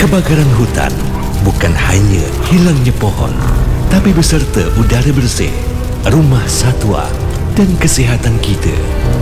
Kebakaran hutan bukan hanya hilangnya pohon, tapi beserta udara bersih, rumah satwa dan kesihatan kita.